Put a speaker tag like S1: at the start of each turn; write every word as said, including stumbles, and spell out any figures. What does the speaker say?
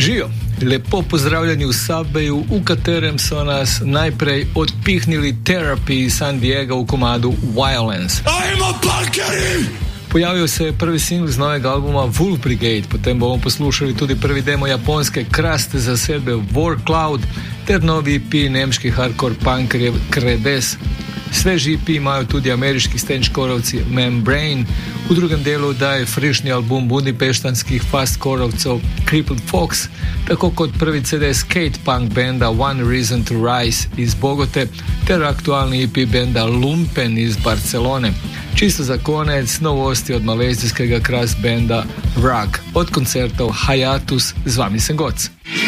S1: Žijo, lepo pozdravljeni v Subwayu, v katerem so nas najprej odpihnili Therapy iz San Diega v komadu Violence. I'm a bunker! Pojavil se je prvi singl z novega albuma Wolf Brigade, potem bomo poslušali tudi prvi demo japonske kraste zasedbe War Cloud ter novi E P nemški hardcore punkerjev Credes. Sveži E P imajo tudi ameriški stenčkorovci Membrane, v drugem delu daje frišni album budimpeštanskih fastkorovcev Crippled Fox, tako kot prvi C D skate punk benda One Reason to Rise iz Bogote ter aktualni E P benda Lumpen iz Barcelone. Čisto za konec novosti od malezijskega kras benda Vrag. Od koncertov Hiatus, z vami sem Goc.